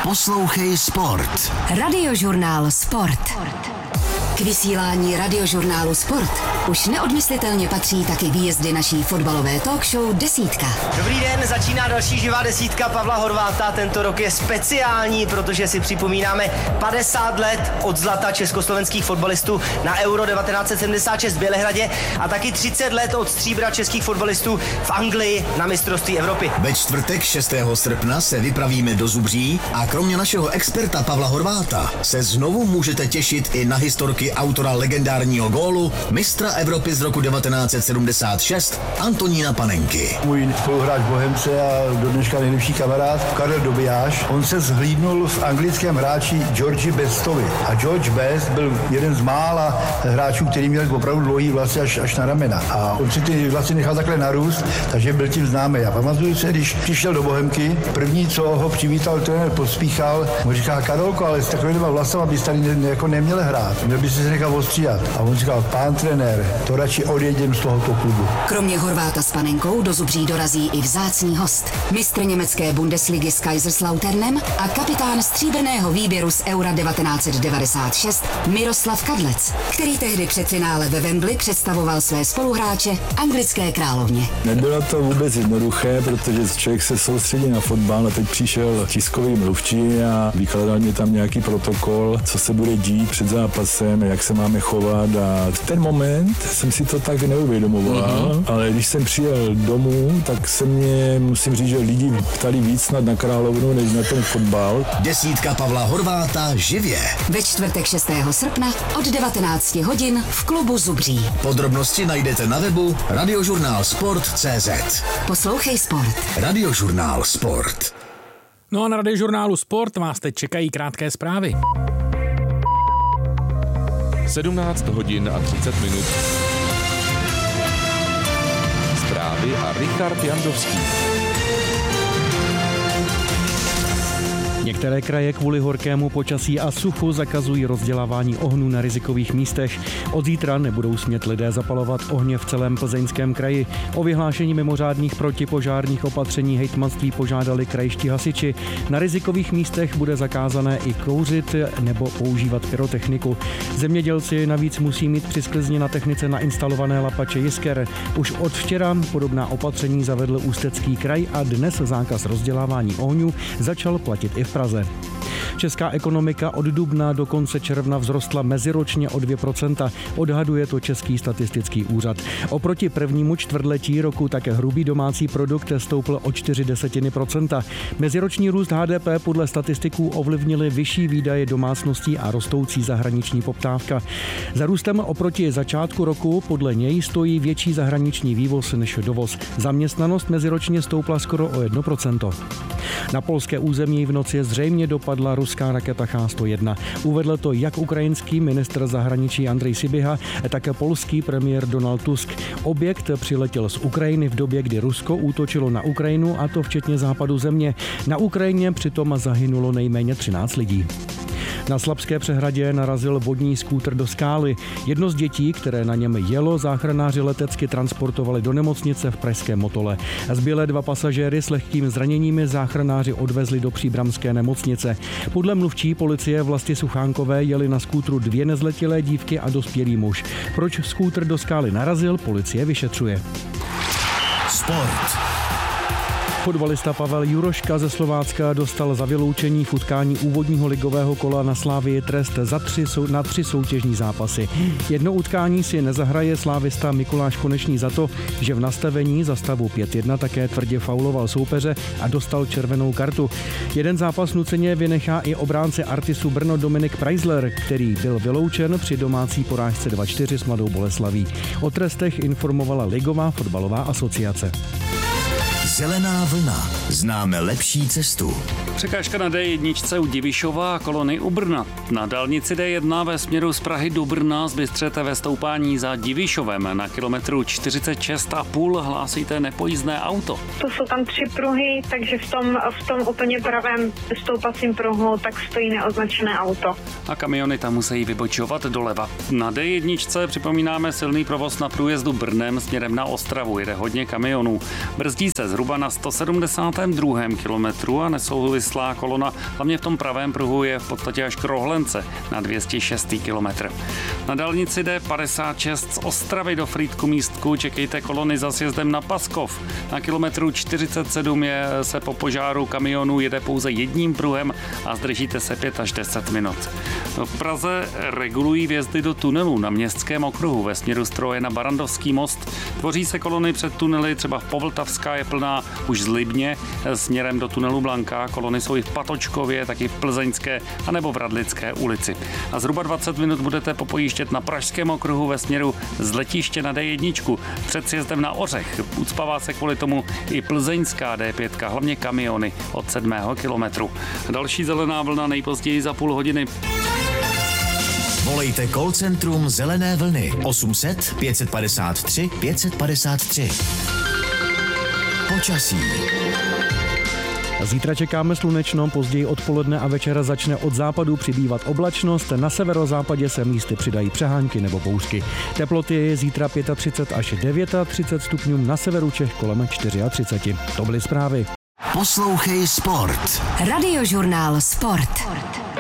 Poslouchej Sport. Radiožurnál Sport. K vysílání Radiožurnálu Sport už neodmyslitelně patří taky výjezdy naší fotbalové talk show Desítka. Dobrý den, začíná další živá desítka Pavla Horváta. Tento rok je speciální, protože si připomínáme 50 let od zlata československých fotbalistů na Euro 1976 v Bělehradě a taky 30 let od stříbra českých fotbalistů v Anglii na mistrovství Evropy. Ve čtvrtek 6. srpna se vypravíme do Zubří a kromě našeho experta Pavla Horváta se znovu můžete těšit i na historky autora legendárního gólu, mistra Evropy z roku 1976 Antonína Panenky. Můj spoluhráč Bohemce a do dneška nejlepší kamarád Karel Dobijáš, on se zhlídnul v anglickém hráči Georgi Bestovi. A George Best byl jeden z mála hráčů, který měl opravdu dlouhý vlasy až na ramena. A on si ty vlasy nechal takhle narůst, takže byl tím známý. A pamatuju se, když přišel do Bohemky, první, co ho přivítal trenér Pospíchal, mu říká: Karolko, ale s takovýma vlasama bys tady jako neměl hrát. Měl by se nechal ostříhat. A on říkal: pán trenér, to radši odjedem z tohoto klubu. Kromě Horváta s Panenkou do Zubří dorazí i vzácný host. Mistr německé Bundesligy s Kaiserslauternem a kapitán stříbrného výběru z Eura 1996 Miroslav Kadlec, který tehdy před finále ve Wembley představoval své spoluhráče anglické královně. Nebylo to vůbec jednoduché, protože člověk se soustředí na fotbal a teď přišel tiskový mluvčí a vykladal mě tam nějaký protokol, co se bude dít před zápasem, jak se máme chovat, a v ten moment jsem si to tak neuvědomoval, ale když jsem přijel domů, tak se mě, musím říct, že lidi ptali víc snad na královnu, než na ten fotbal. Desítka Pavla Horváta živě. Ve čtvrtek 6. srpna od 19 hodin v klubu Zubří. Podrobnosti najdete na webu radiožurnálsport.cz. Poslouchej Sport. Radiožurnál Sport. No a na Radiožurnálu Sport vás teď čekají krátké zprávy. 17 hodin a 30 minut. Zprávy a Richard Jandovský. Některé kraje kvůli horkému počasí a suchu zakazují rozdělávání ohnů na rizikových místech. Od zítra nebudou smět lidé zapalovat ohně v celém Plzeňském kraji. O vyhlášení mimořádných protipožárních opatření hejtmanství požádali krajští hasiči. Na rizikových místech bude zakázané i kouřit nebo používat pyrotechniku. Zemědělci navíc musí mít při sklizni na technice nainstalované lapače jisker. Už od včera podobná opatření zavedl Ústecký kraj a dnes zákaz rozdělávání ohňů začal platit i v Praze. Česká ekonomika od dubna do konce června vzrostla meziročně o 2%, odhaduje to Český statistický úřad. Oproti prvnímu čtvrtletí roku také hrubý domácí produkt stoupl o 0,4%. Meziroční růst HDP podle statistiků ovlivnily vyšší výdaje domácností a rostoucí zahraniční poptávka. Za růstem oproti začátku roku podle něj stojí větší zahraniční vývoz než dovoz. Zaměstnanost meziročně stoupla skoro o 1%. Na polské území v noci zřejmě dopadla ruská raketa Ch-101. Uvedl to jak ukrajinský ministr zahraničí Andrej Sybiha, tak polský premiér Donald Tusk. Objekt přiletěl z Ukrajiny v době, kdy Rusko útočilo na Ukrajinu, a to včetně západu země. Na Ukrajině přitom zahynulo nejméně 13 lidí. Na Slabské přehradě narazil vodní skútr do skály. Jedno z dětí, které na něm jelo, záchranáři letecky transportovali do nemocnice v pražském Motole. Zbylé 2 pasažéry s lehkými zraněními záchranáři odvezli do příbramské nemocnice. Podle mluvčí policie Vlasty Suchánkové jeli na skútru 2 nezletilé dívky a dospělý muž. Proč skútr do skály narazil, policie vyšetřuje. Sport. Fotbalista Pavel Juroška ze Slovácka dostal za vyloučení v utkání úvodního ligového kola na Slavii trest na 3 soutěžní zápasy. Jedno utkání si nezahraje slávista Mikuláš Konečný za to, že v nastavení za stavu 5-1 také tvrdě fauloval soupeře a dostal červenou kartu. Jeden zápas nuceně vynechá i obránce Artisu Brno Dominik Preisler, který byl vyloučen při domácí porážce 2-4 s Mladou Boleslaví. O trestech informovala Ligová fotbalová asociace. Zelená vlna. Známe lepší cestu. Překážka na D1 u Divišova a kolony u Brna. Na dálnici D1 ve směru z Prahy do Brna zbystřete ve stoupání za Divišovem. Na kilometru 46,5 hlásíte nepojízdné auto. To jsou tam 3 pruhy, takže v tom úplně pravém stoupacím pruhu tak stojí neoznačené auto. A kamiony tam musí vybočovat doleva. Na D1 připomínáme silný provoz na průjezdu Brnem směrem na Ostravu. Jede hodně kamionů. Brzdí se zhruba na 170 52. kilometru a nesouvislá kolona, hlavně v tom pravém pruhu, je v podstatě až k Rohlence na 206. kilometr. Na dálnici D56 z Ostravy do Frýdku-Místku čekejte kolony za sjezdem na Paskov. Na kilometru 47 se po požáru kamionu jede pouze jedním pruhem a zdržíte se 5 až 10 minut. V Praze regulují vjezdy do tunelu na Městském okruhu ve směru Stroje na Barandovský most. Tvoří se kolony před tunely, třeba v Povltavská je plná už z Libně směrem do tunelu Blanka. Kolony jsou i v Patočkově, taky v Plzeňské anebo v Radlické ulici. A zhruba 20 minut budete popojíždět na Pražském okruhu ve směru z letiště na D1 před sjezdem na Ořech. Ucpává se kvůli tomu i plzeňská D5, hlavně kamiony od 7. kilometru. Další zelená vlna nejpozději za půl hodiny. Volejte call centrum Zelené vlny 800 553 553. Počasí. Zítra čekáme slunečno, později odpoledne a večera začne od západu přibývat oblačnost, na severozápadě se místy přidají přehánky nebo bouřky. Teploty je zítra 35 až 39 stupňů, na severu Čech kolem 34. To byly zprávy. Poslouchej Sport. Radiožurnál Sport.